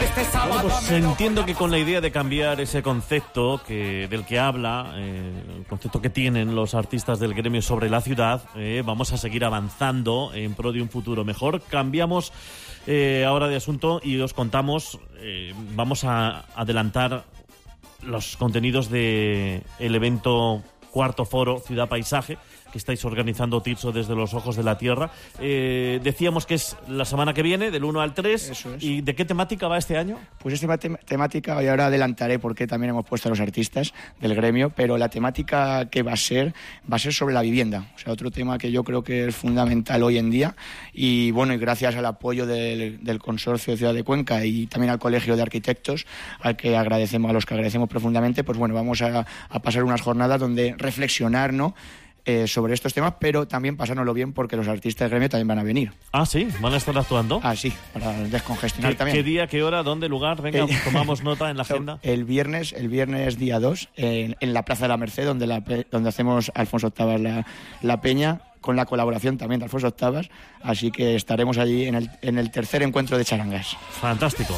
Bueno, pues entiendo que con la idea de cambiar ese concepto del que habla, el concepto que tienen los artistas del gremio sobre la ciudad, vamos a seguir avanzando en pro de un futuro mejor. Cambiamos ahora de asunto y os contamos, vamos a adelantar los contenidos del evento Cuarto Foro Ciudad Paisaje, que estáis organizando, Tirso, desde Los Ojos de la Tierra. Decíamos que es la semana que viene, del 1 al 3. Eso es. ¿Y de qué temática va este año? Pues esta temática, y ahora adelantaré porque también hemos puesto a los artistas del gremio, pero la temática que va a ser sobre la vivienda. O sea, otro tema que yo creo que es fundamental hoy en día. Y bueno, y gracias al apoyo del Consorcio de Ciudad de Cuenca y también al Colegio de Arquitectos, a los que agradecemos profundamente, pues bueno, vamos a pasar unas jornadas donde reflexionar, ¿no?, sobre estos temas, pero también pasárnoslo bien porque los artistas del gremio también van a venir. Ah, sí, van a estar actuando. Ah, sí, para descongestionar también. ¿Qué día, qué hora, dónde, lugar? Venga, tomamos nota en la agenda. El viernes día 2, en la Plaza de la Merced, donde hacemos Alfonso Octavas la peña, con la colaboración también de Alfonso Octavas, así que estaremos allí en el tercer encuentro de charangas. Fantástico.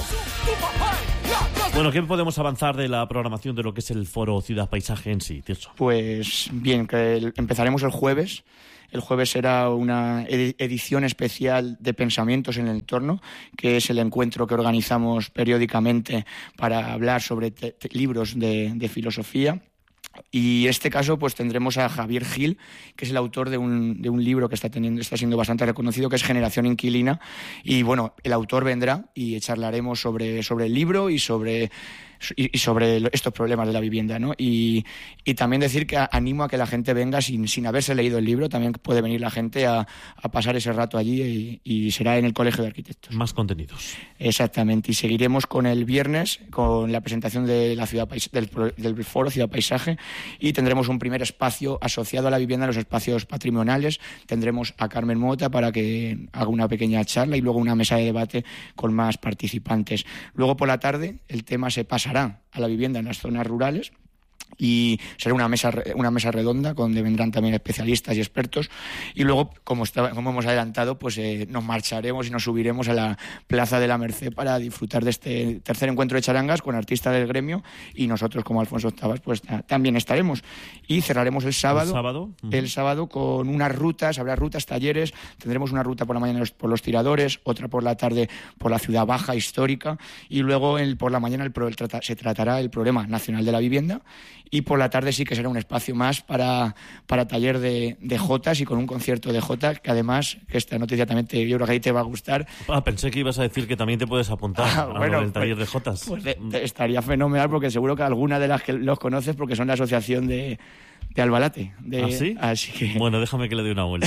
Bueno, ¿qué podemos avanzar de la programación de lo que es el Foro Ciudad Paisaje en sí, Tirso? Pues bien, que empezaremos el jueves. El jueves será una edición especial de Pensamientos en el Entorno, que es el encuentro que organizamos periódicamente para hablar sobre libros de filosofía. Y en este caso pues tendremos a Javier Gil, que es el autor de un libro que está siendo bastante reconocido, que es Generación Inquilina, y bueno, el autor vendrá y charlaremos sobre el libro y sobre estos problemas de la vivienda, ¿no? Y también decir que animo a que la gente venga sin haberse leído el libro. También puede venir la gente a pasar ese rato allí y será en el Colegio de Arquitectos. Más contenidos. Exactamente, y seguiremos con el viernes con la presentación de la del Foro Ciudad Paisaje, y tendremos un primer espacio asociado a la vivienda, los espacios patrimoniales. Tendremos a Carmen Mota para que haga una pequeña charla y luego una mesa de debate con más participantes. Luego por la tarde el tema se pasará a la vivienda en las zonas rurales, y será una mesa redonda donde vendrán también especialistas y expertos, y luego, como hemos adelantado, pues nos marcharemos y nos subiremos a la Plaza de la Merced para disfrutar de este tercer encuentro de charangas con artistas del gremio, y nosotros como Alfonso Octavas pues también estaremos, y cerraremos el sábado. El sábado con unas rutas, habrá rutas, talleres. Tendremos una ruta por la mañana por los tiradores, otra por la tarde por la ciudad baja histórica, y luego por la mañana se tratará el problema nacional de la vivienda, y por la tarde sí que será un espacio más para taller de jotas, y con un concierto de jotas, que además, que esta noticia también yo creo que ahí te va a gustar. Pensé que ibas a decir que también te puedes apuntar al taller de jotas. Pues estaría fenomenal, porque seguro que alguna de las que los conoces, porque son la asociación de Albalate. ¿Ah, sí? Así que... Bueno, déjame que le dé una vuelta.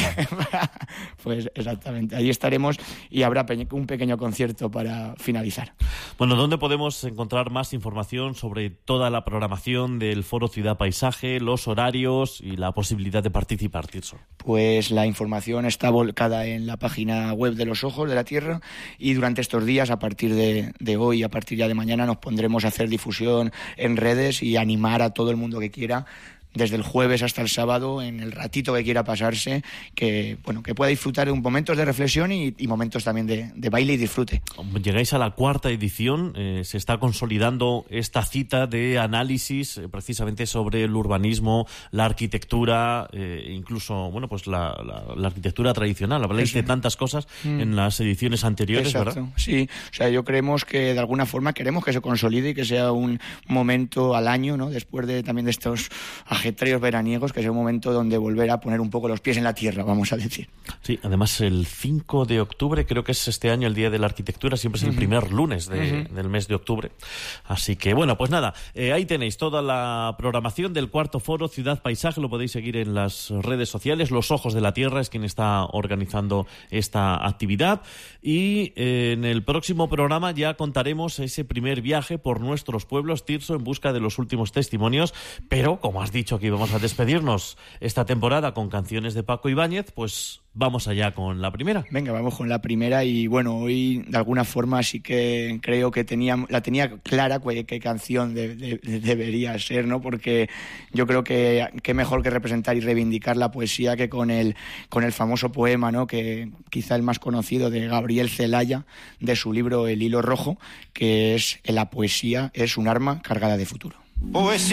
Pues exactamente, allí estaremos, y habrá un pequeño concierto para finalizar. Bueno, ¿dónde podemos encontrar más información sobre toda la programación del Foro Ciudad Paisaje, los horarios y la posibilidad de participar, Tirso? Pues la información está volcada en la página web de Los Ojos de la Tierra, y durante estos días, a partir de hoy, a partir ya de mañana, nos pondremos a hacer difusión en redes y animar a todo el mundo que quiera, desde el jueves hasta el sábado, en el ratito que quiera pasarse, que pueda disfrutar de momentos de reflexión y momentos también de baile y disfrute. Llegáis a la cuarta edición, se está consolidando esta cita de análisis precisamente sobre el urbanismo, la arquitectura, incluso pues la arquitectura tradicional. Habláis de tantas cosas en las ediciones anteriores. Exacto. ¿Verdad? Sí, o sea, yo creemos que de alguna forma queremos que se consolide y que sea un momento al año, ¿no?, después también de estos ajetreos veraniegos, que es un momento donde volver a poner un poco los pies en la tierra, vamos a decir. Sí, además el 5 de octubre, creo que es este año el Día de la Arquitectura, siempre es el primer lunes del mes de octubre. Así que, bueno, pues nada, ahí tenéis toda la programación del Cuarto Foro Ciudad Paisaje, lo podéis seguir en las redes sociales. Los Ojos de la Tierra es quien está organizando esta actividad, y en el próximo programa ya contaremos ese primer viaje por nuestros pueblos, Tirso, en busca de los últimos testimonios, pero, como has dicho dicho que íbamos a despedirnos esta temporada con canciones de Paco Ibáñez, pues vamos allá con la primera. Venga, vamos con la primera y bueno, hoy de alguna forma sí que creo que la tenía clara qué canción debería ser, ¿no? Porque yo creo que qué mejor que representar y reivindicar la poesía que con el famoso poema, ¿no? Que quizá el más conocido de Gabriel Celaya, de su libro El hilo rojo, que es: la poesía es un arma cargada de futuro. Poesía.